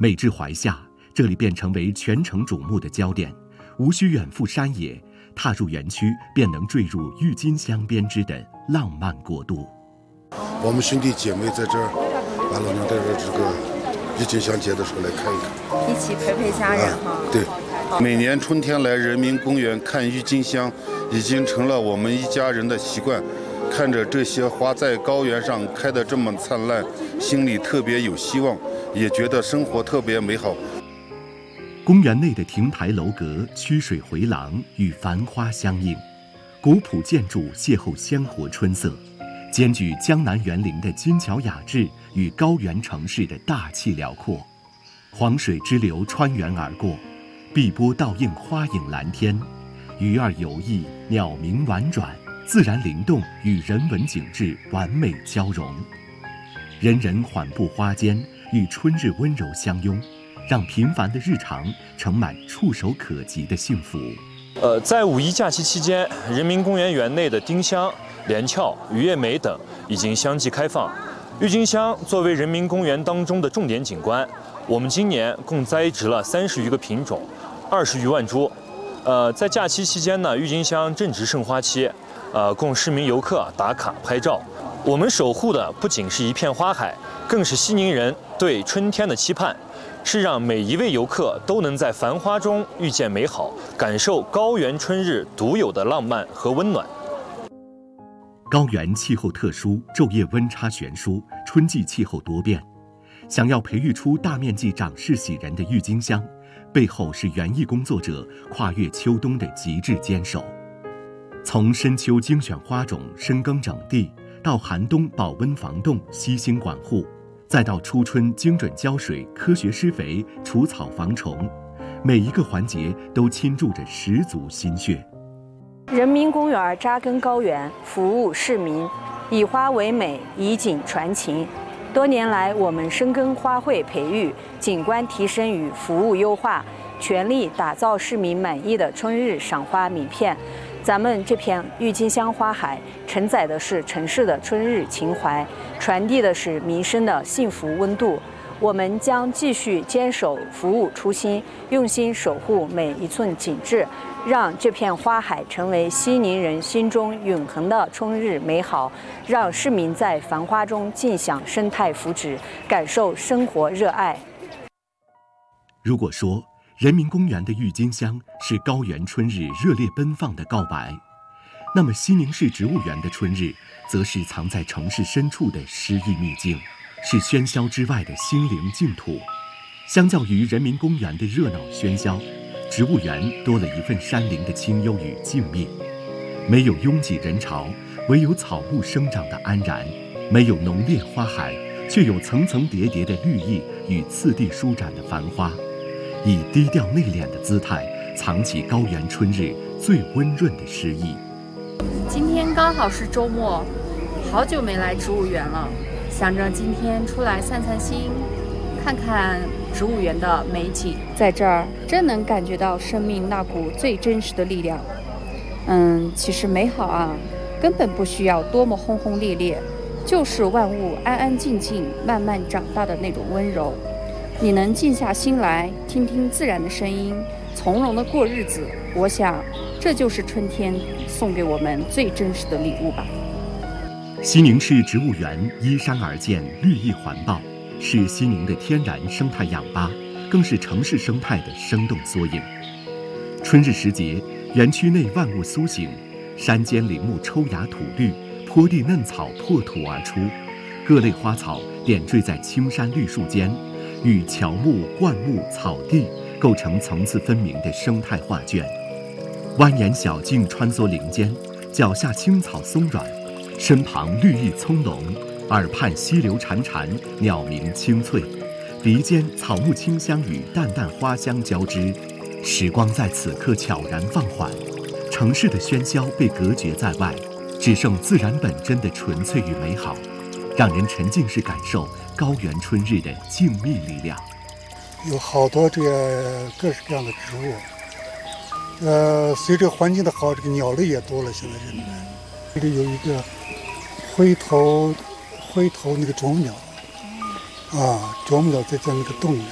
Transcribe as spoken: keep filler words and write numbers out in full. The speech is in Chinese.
每至怀夏，这里便成为全城瞩目的焦点，无需远赴山野，踏入园区便能坠入郁金香编织的浪漫国度。 我们兄弟姐妹在这儿，完了呢，在这这个郁金香节的时候来看一看， 一起陪陪家人哈、 啊。对，每年春天来人民公园看郁金香，已经成了我们一家人的习惯。看着这些花在高原上开得这么灿烂，心里特别有希望，也觉得生活特别美好。 公园内的亭台楼阁、曲水回廊与繁花相映，古朴建筑邂逅鲜活春色，兼具江南园林的精巧雅致与高原城市的大气辽阔。黄水支流穿园而过，碧波倒映花影蓝天，鱼儿游弋，鸟鸣婉转，自然灵动与人文景致完美交融。人人缓步花间，与春日温柔相拥，让平凡的日常盛满触手可及的幸福。 呃，在五一假期期间，人民公园园内的丁香、连翘、鱼叶梅等已经相继开放。郁金香作为人民公园当中的重点景观，我们今年共栽植了三十余个品种，二十余万株。呃，在假期期间呢，郁金香正值盛花期，呃，供市民游客打卡拍照。我们守护的不仅是一片花海，更是西宁人对春天的期盼，是让每一位游客都能在繁花中遇见美好，感受高原春日独有的浪漫和温暖。 高原气候特殊，昼夜温差悬殊，春季气候多变。想要培育出大面积长势喜人的郁金香，背后是园艺工作者跨越秋冬的极致坚守。从深秋精选花种、深耕整地，到寒冬保温防冻、悉心管护，再到初春精准浇水、科学施肥、除草防虫，每一个环节都倾注着十足心血。 人民公园扎根高原，服务市民，以花为美，以景传情。多年来，我们深耕花卉培育、景观提升与服务优化，全力打造市民满意的春日赏花名片。咱们这片郁金香花海承载的是城市的春日情怀，传递的是民生的幸福温度。我们将继续坚守服务初心，用心守护每一寸景致，让这片花海成为西宁人心中永恒的春日美好，让市民在繁花中尽享生态福祉，感受生活热爱。 如果说人民公园的郁金香是高原春日热烈奔放的告白，那么西宁市植物园的春日则是藏在城市深处的诗意秘境，是喧嚣之外的心灵净土。相较于人民公园的热闹喧嚣，植物园多了一份山林的清幽与静谧，没有拥挤人潮，唯有草木生长的安然；没有浓烈花海，却有层层叠叠的绿意与次第舒展的繁花，以低调内敛的姿态，藏起高原春日最温润的诗意。 今天刚好是周末，好久没来植物园了，想着今天出来散散心，看看植物园的美景，在这儿真能感觉到生命那股最真实的力量。嗯，其实美好啊，根本不需要多么轰轰烈烈，就是万物安安静静慢慢长大的那种温柔。你能静下心来听听自然的声音，从容的过日子，我想这就是春天送给我们最真实的礼物吧。 西宁市植物园依山而建，绿意环抱，是西宁的天然生态氧吧，更是城市生态的生动缩影。春日时节，园区内万物苏醒，山间林木抽芽吐绿，坡地嫩草破土而出，各类花草点缀在青山绿树间，与乔木、灌木、草地构成层次分明的生态画卷。蜿蜒小径穿梭林间，脚下青草松软，身旁绿意葱茏，耳畔溪流潺潺，鸟鸣清脆，鼻尖草木清香与淡淡花香交织。时光在此刻悄然放缓，城市的喧嚣被隔绝在外，只剩自然本真的纯粹与美好，让人沉浸式感受高原春日的静谧力量。 有好多这个各式各样的植物，呃，随着环境的好，这个鸟类也多了。现在这里面，这里有一个灰头灰头那个啄木鸟，啊，啄木鸟在在那个洞里面，